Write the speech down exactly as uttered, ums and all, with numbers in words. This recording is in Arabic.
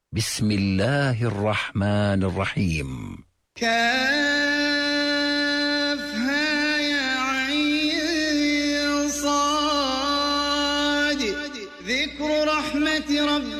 بسم الله الرحمن الرحيم. كافها يا عين صاد ذكر رحمة ربك